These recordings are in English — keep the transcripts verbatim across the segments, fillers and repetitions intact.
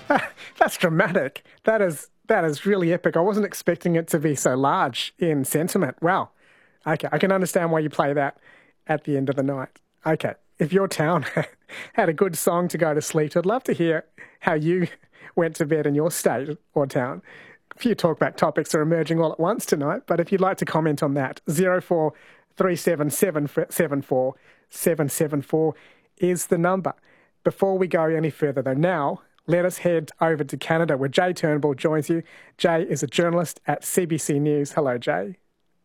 That's dramatic. That is that is really epic. I wasn't expecting it to be so large in sentiment. Wow. Okay, I can understand why you play that at the end of the night. Okay, if your town had a good song to go to sleep, I'd love to hear how you went to bed in your state or town. A few talkback topics are emerging all at once tonight, but if you'd like to comment on that, zero four three seven seven seven four seven seven four is the number. Before we go any further, though, now let us head over to Canada, where Jay Turnbull joins you. Jay is a journalist at C B C News. Hello, Jay.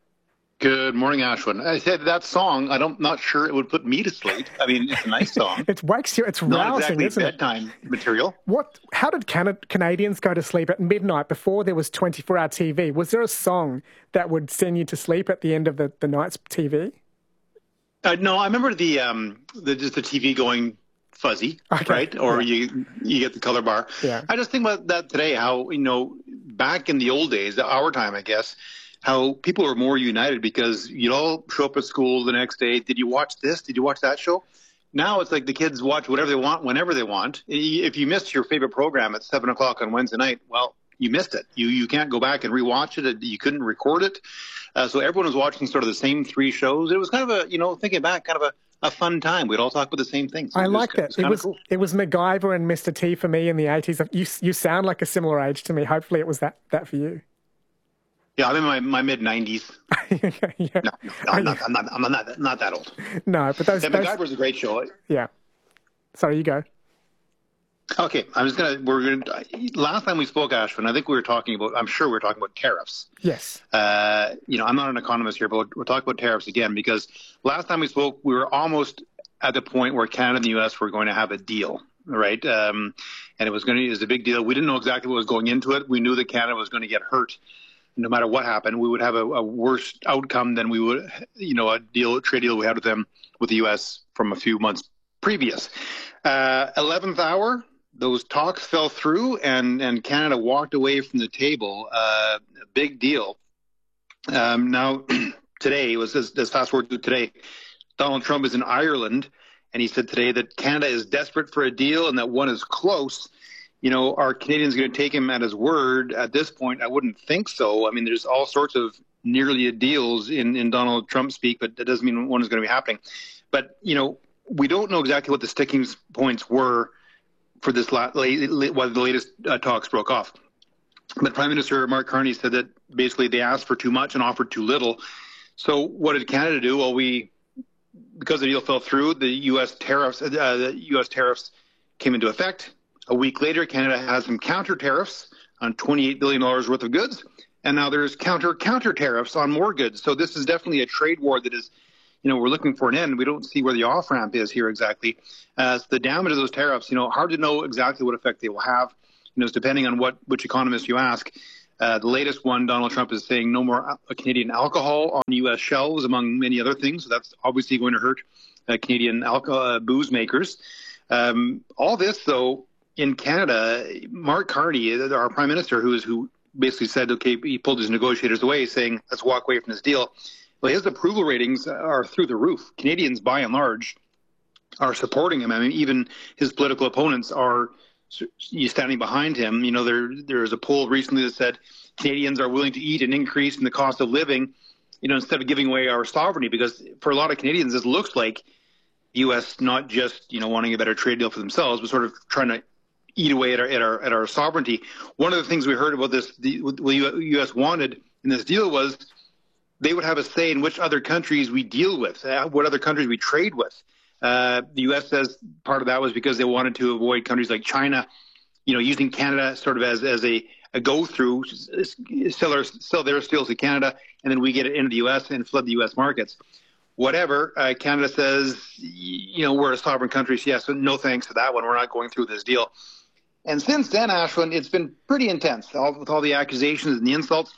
Good morning, Ashwin. I said that song, I'm not sure it would put me to sleep. I mean, it's a nice song. It wakes you, it's not rousing, exactly isn't bedtime it? material. What? How did Can- Canadians go to sleep at midnight before there was twenty-four hour T V? Was there a song that would send you to sleep at the end of the, the night's T V? Uh, no, I remember the, um, the just the T V going fuzzy, okay. right? Or yeah. you you get the color bar. Yeah. I just think about that today, how, you know, back in the old days, our time, I guess, how people were more united because you'd all show up at school the next day. Did you watch this? Did you watch that show? Now it's like the kids watch whatever they want, whenever they want. If you missed your favorite program at seven o'clock on Wednesday night, well, you missed it. You you can't go back and rewatch it. You couldn't record it. Uh, so everyone was watching sort of the same three shows. It was kind of a, you know, thinking back, kind of a, a fun time. We'd all talk about the same things. I like that. It was cool. it was MacGyver and Mister T for me in the eighties. You you sound like a similar age to me. Hopefully it was that, that for you. Yeah, I'm in my, my mid nineties. yeah. No, no, I'm not. I'm not. I'm not, not that old. No, but those. Yeah, those... MacGyver's a great show. Yeah. Sorry, you go. Okay, I'm just gonna. We're gonna. Last time we spoke, Ashwin, I think we were talking about. I'm sure we were talking about tariffs. Yes. Uh, you know, I'm not an economist here, but we're talking about tariffs again because last time we spoke, we were almost at the point where Canada and the U S were going to have a deal, right? Um, and it was going to. It was a big deal. We didn't know exactly what was going into it. We knew that Canada was going to get hurt. No matter what happened, we would have a, a worse outcome than we would, you know, a deal, trade deal we had with them, with the U S from a few months previous. Uh, eleventh hour, those talks fell through, and, and Canada walked away from the table. Uh, a big deal. Um, now, today, it was this, this fast forward to today, Donald Trump is in Ireland, and he said today that Canada is desperate for a deal and that one is close. You know, are Canadians going to take him at his word at this point? I wouldn't think so. I mean, there's all sorts of nearly deals in, in Donald Trump speak, but that doesn't mean one is going to be happening. But, you know, we don't know exactly what the sticking points were for this, la- la- while the latest uh, talks broke off. But Prime Minister Mark Carney said that basically they asked for too much and offered too little. So what did Canada do? Well, we, because the deal fell through, the U S tariffs, uh, the U S tariffs came into effect. A week later, Canada has some counter tariffs on twenty-eight billion dollars worth of goods. And now there's counter counter tariffs on more goods. So this is definitely a trade war that is, you know, we're looking for an end. We don't see where the off ramp is here exactly. Uh, so the damage of those tariffs, you know, hard to know exactly what effect they will have. You know, it's depending on what which economist you ask. Uh, the latest one, Donald Trump is saying no more Canadian alcohol on U S shelves, among many other things. So that's obviously going to hurt uh, Canadian alcohol uh, booze makers. Um, all this, though, in Canada, Mark Carney, our prime minister, who is who basically said, okay, he pulled his negotiators away, saying, let's walk away from this deal. Well, his approval ratings are through the roof. Canadians, by and large, are supporting him. I mean, even his political opponents are standing behind him. You know, there there was a poll recently that said Canadians are willing to eat an increase in the cost of living, you know, instead of giving away our sovereignty, because for a lot of Canadians, this looks like the U S not just, you know, wanting a better trade deal for themselves, but sort of trying to eat away at our, at our at our sovereignty. One of the things we heard about this, the, what the U S wanted in this deal was they would have a say in which other countries we deal with, uh, what other countries we trade with. Uh, the U S says part of that was because they wanted to avoid countries like China, you know, using Canada sort of as as a, a go-through, sell, our, sell their steels to Canada, and then we get it into the U S and flood the U S markets. Whatever, uh, Canada says, you know, we're a sovereign country, so yes, no thanks to that one. We're not going through this deal. And since then, Ashwin, it's been pretty intense, all, with all the accusations and the insults.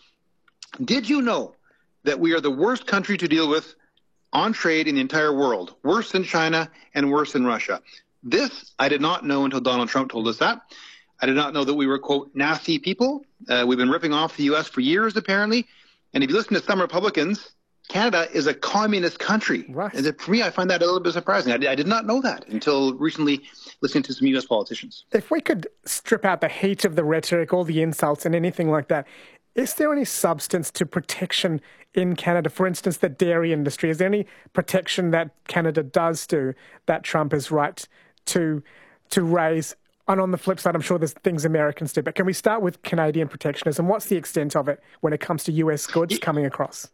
Did you know that we are the worst country to deal with on trade in the entire world? Worse than China and worse than Russia. This I did not know until Donald Trump told us that. I did not know that we were, quote, nasty people. Uh, we've been ripping off the U S for years, apparently. And if you listen to some Republicans, Canada is a communist country. Right. And for me, I find that a little bit surprising. I, I did not know that until recently listening to some U S politicians. If we could strip out the heat of the rhetoric, all the insults and anything like that, is there any substance to protection in Canada? For instance, the dairy industry. Is there any protection that Canada does do that Trump is right to to raise? And on the flip side, I'm sure there's things Americans do. But can we start with Canadian protectionism? What's the extent of it when it comes to U S goods coming across?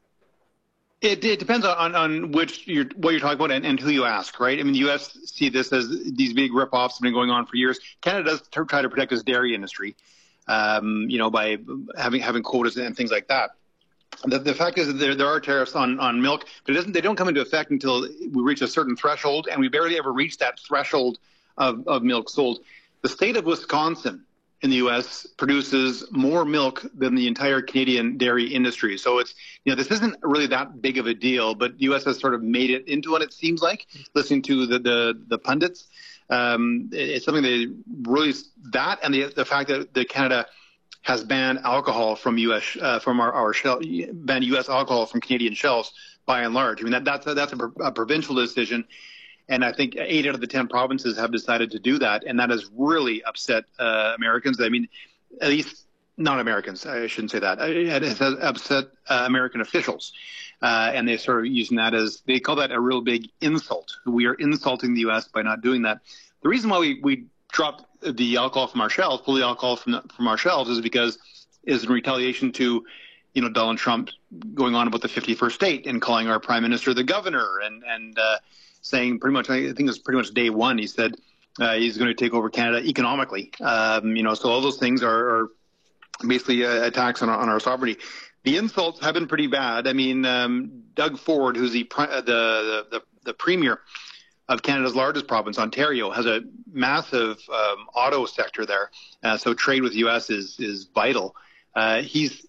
It, it depends on, on which you're, what you're talking about and, and who you ask, right? I mean, the U S see this as these big rip-offs have been going on for years. Canada does try to protect its dairy industry, um, you know, by having having quotas and things like that. The, the fact is that there, there are tariffs on, on milk, but it doesn't, they don't come into effect until we reach a certain threshold, and we barely ever reach that threshold of, of milk sold. The state of Wisconsin in the U S produces more milk than the entire Canadian dairy industry. So it's, you know, this isn't really that big of a deal, but the U S has sort of made it into what it seems like, listening to the, the, the pundits. Um, it's something they really, that and the, the fact that, that Canada has banned alcohol from U S, uh, from our, our shell, banned U S alcohol from Canadian shelves by and large. I mean, that, that's, a, that's a, a provincial decision. And I think eight out of the ten provinces have decided to do that. And that has really upset uh, Americans. I mean, at least not Americans. I shouldn't say that. It has upset uh, American officials. Uh, and they're sort of using that as, they call that a real big insult. We are insulting the U S by not doing that. The reason why we, we dropped the alcohol from our shelves, pull the alcohol from, the, from our shelves, is because is in retaliation to, you know, Donald Trump going on about the fifty-first state and calling our prime minister the governor and, and, uh, saying pretty much, I think it's pretty much day one, he said uh, he's going to take over Canada economically. Um, you know, so all those things are, are basically uh, attacks on our, on our sovereignty. The insults have been pretty bad. I mean, um, Doug Ford, who's the, the the the premier of Canada's largest province, Ontario, has a massive um, auto sector there. Uh, so trade with the U S is is vital. Uh, he's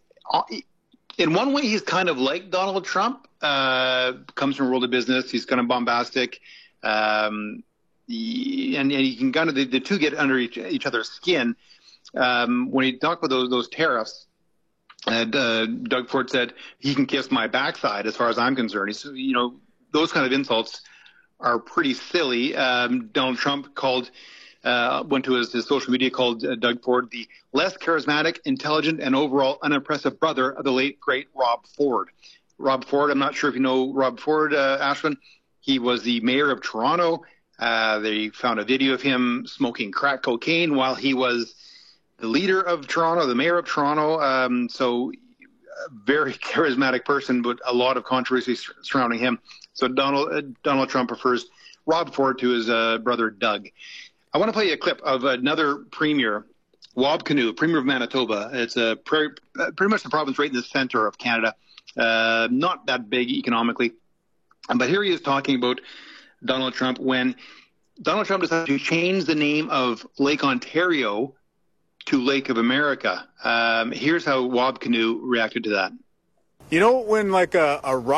in one way, he's kind of like Donald Trump. Uh, comes from a world of business. He's kind of bombastic, um, he, and, and you can kind of the, the two get under each, each other's skin. Um, when he talked about those those tariffs, and uh, Doug Ford said he can kiss my backside as far as I'm concerned. He's, you know, those kind of insults are pretty silly. Um, Donald Trump called. Uh, went to his, his social media, called uh, Doug Ford the less charismatic, intelligent, and overall unimpressive brother of the late, great Rob Ford. Rob Ford, I'm not sure if you know Rob Ford, uh, Ashwin. He was the mayor of Toronto. Uh, they found a video of him smoking crack cocaine while he was the leader of Toronto, the mayor of Toronto. Um, so a very charismatic person, but a lot of controversy surrounding him. So Donald, uh, Donald Trump prefers Rob Ford to his uh, brother Doug. I want to play you a clip of another premier, Wab Kinew, premier of Manitoba. It's a pretty, pretty much the province right in the center of Canada. Uh, not that big economically. But here he is talking about Donald Trump when Donald Trump decided to change the name of Lake Ontario to Lake of America. Um, here's how Wab Kinew reacted to that. You know, when like a, a